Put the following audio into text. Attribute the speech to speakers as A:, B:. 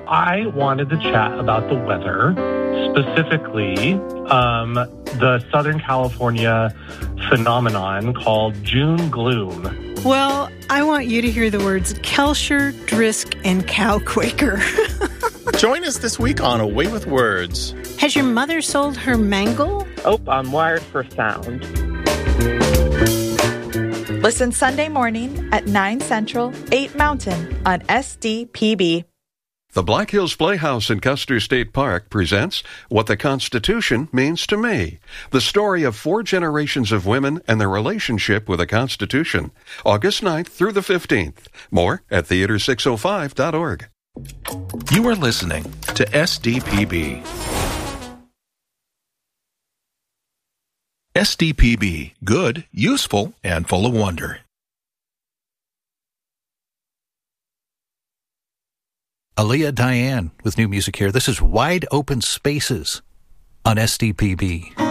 A: I wanted to chat about the weather, specifically the Southern California phenomenon called June gloom.
B: Well, I want you to hear the words Kelsher, Drisk, and Cow Quaker.
C: Join us this week on Away with Words.
B: Has your mother sold her mangle?
D: Oh, I'm wired for sound.
E: Listen Sunday morning at 9 Central, 8 Mountain on SDPB.
F: The Black Hills Playhouse in Custer State Park presents What the Constitution Means to Me, the story of 4 generations of women and their relationship with the Constitution, August 9th through the 15th. More at theater605.org.
G: You are listening to SDPB. SDPB, good, useful, and full of wonder. Aaliyah Diane with new music here. This is Wide Open Spaces on SDPB.